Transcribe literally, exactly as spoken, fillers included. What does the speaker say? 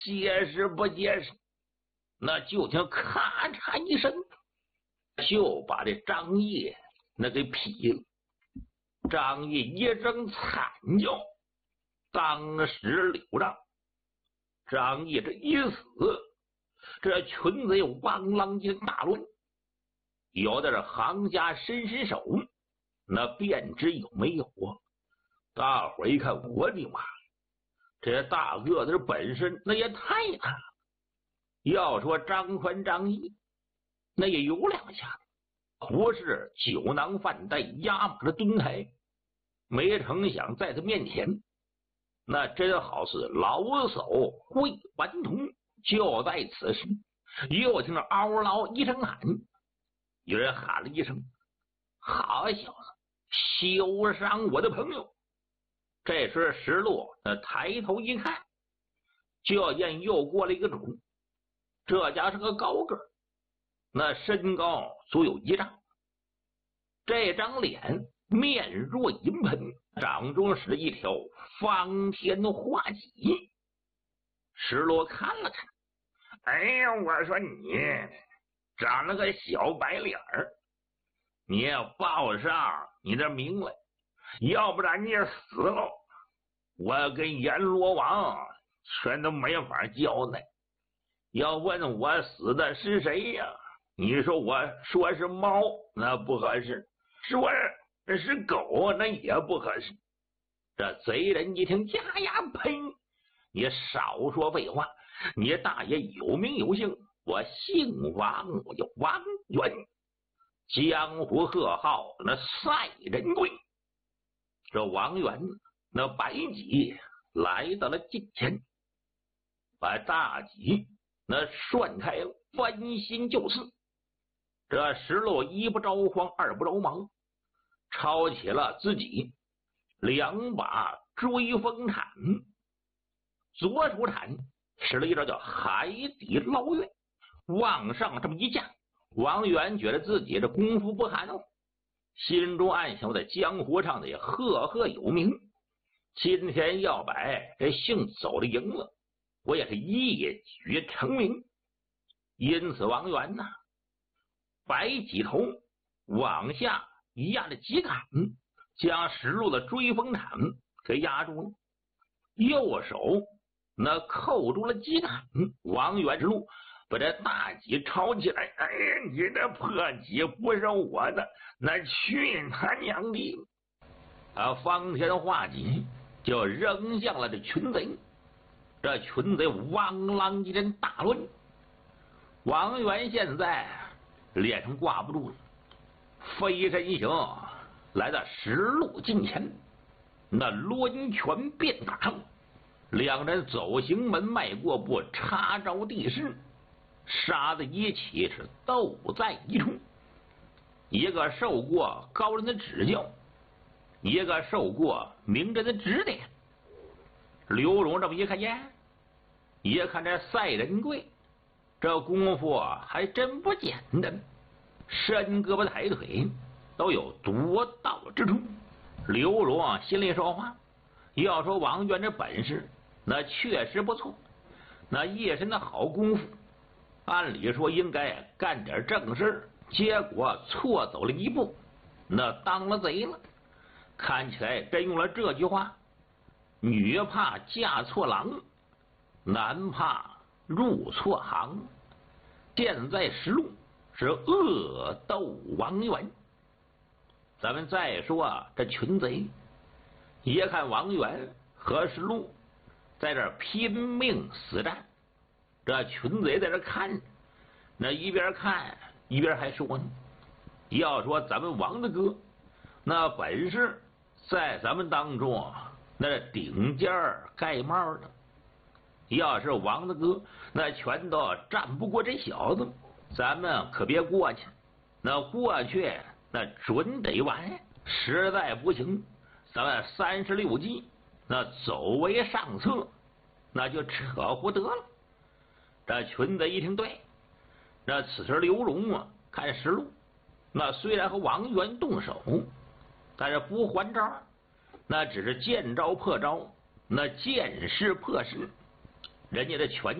结实不结实？那就听咔嚓一声，就把这张掖那给劈了。张掖一声惨叫，当时柳让。张掖这一死，这群贼汪啷间大乱。有的是行家伸伸手，那便知有没有啊？大伙一看，我的妈！这大个子本事那也太大了。要说张宽、张毅，那也有两下，不是酒囊饭袋、压马的蹲台。没成想在他面前，那真好似老叟会顽童。就在此时，又听着嗷嗷一声喊，有人喊了一声：“好小子，休伤我的朋友！”这时石路那抬头一看，就见又过了一个主。这家是个高个，那身高足有一丈，这张脸面若银盆，掌中是一条方天画戟。石罗看了看，哎呀，我说你长了个小白脸儿，你要报上你的名来，要不然你也死了，我跟阎罗王全都没法交代。要问我死的是谁呀？你说我说是猫那不合适，说是狗那也不合适。这贼人一听，呀呀呸！你少说废话，你大爷有名有姓，我姓王，我叫王元，江湖贺号那赛人贵。这王元那白戟来到了近前，把大戟那涮开了，翻心就刺。这石路一不着慌，二不着忙，抄起了自己两把追风铲，左手铲使了一招叫海底捞月，往上这么一架。王元觉得自己这功夫不寒哦，心中暗想，我在江湖上的也赫赫有名，今天要把这姓走的赢了，我也是一举成名。因此王元呐，摆几头往下压了几杆，将石路的追风铲给压住了，右手那扣住了几杆。王元之路把这大戟抄起来，哎呀，你这破戟不是我的，那去他娘的！啊，方天画戟就扔向了这群贼。这群贼汪啷一阵大乱。王元现在脸上挂不住了，飞身行来到石路近前，那抡拳便打。两人走行门迈过步，插招地势，杀在一起，是斗在一处。一个受过高人的指教，一个受过名人的指点。刘荣这么一看，呀，一看这赛仁贵这功夫还真不简单，伸胳膊抬腿都有独到之处。刘荣心里说话，要说王元这本事那确实不错，那一身的好功夫，按理说应该干点正事，结果错走了一步，那当了贼了。看起来真用了这句话，女怕嫁错郎，男怕入错行。现在实录是恶斗王元。咱们再说啊，这群贼一看王元和石路在这拼命死战，这群贼在这看，那一边看一边还说呢，要说咱们王大哥那本事在咱们当中那是顶尖盖帽的，要是王大哥那全都战不过这小子，咱们可别过去，那过去那准得完，实在不行咱们三十六计那走为上策，那就扯不得了。这群子一听，对，那此时刘荣啊看实录，那虽然和王元动手，但是不还招，那只是见招破招，那见势破势。 人家的拳